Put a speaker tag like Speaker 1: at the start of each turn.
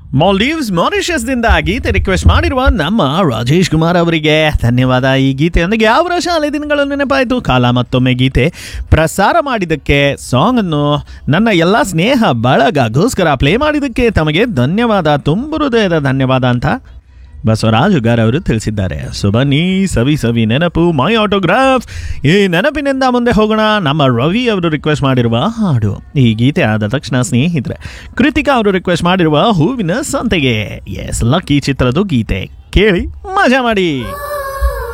Speaker 1: ಮಾಲ್ಡೀವ್ಸ್ ಮಾರಿಷಸ್ದಿಂದ ಗೀತೆ request ಮಾಡಿರುವ ನಮ್ಮ ರಾಜೇಶ್ ಕುಮಾರ್ ಅವರಿಗೆ ಧನ್ಯವಾದ. ಈ ಗೀತೆಯೊಂದಿಗೆ ಅವರ ಶಾಲೆ ದಿನಗಳು ನೆನಪಾಯಿತು. ಕಾಲ ಮತ್ತೊಮ್ಮೆ ಗೀತೆ ಪ್ರಸಾರ ಮಾಡಿದ್ದಕ್ಕೆ, ಸಾಂಗನ್ನು ನನ್ನ ಎಲ್ಲ ಸ್ನೇಹ ಬಳಗಗೋಸ್ಕರ ಪ್ಲೇ ಮಾಡಿದ್ದಕ್ಕೆ ತಮಗೆ ಧನ್ಯವಾದ, ತುಂಬ ಹೃದಯದ ಧನ್ಯವಾದ ಅಂತ ಬಸವರಾಜ್ ಗಾರ್ ಅವರು ತಿಳಿಸಿದ್ದಾರೆ. ಸೊ ಬನ್ನಿ, ಸವಿ ಸವಿ ನೆನಪು, ಮೈ ಆಟೋಗ್ರಾಫ್, ಈ ನೆನಪಿನಿಂದ ಮುಂದೆ ಹೋಗೋಣ. ನಮ್ಮ ರವಿ ಅವರು ರಿಕ್ವೆಸ್ಟ್ ಮಾಡಿರುವ ಹಾಡು. ಈ ಗೀತೆ ಆದ ತಕ್ಷಣ ಸ್ನೇಹಿತರೆ, ಕೃತಿಕಾ ಅವರು ರಿಕ್ವೆಸ್ಟ್ ಮಾಡಿರುವ ಹೂವಿನ ಸಂತೆಗೆ, ಎಸ್ ಲಕ್ಕಿ ಚಿತ್ರದ ಗೀತೆ ಕೇಳಿ ಮಜಾ ಮಾಡಿ.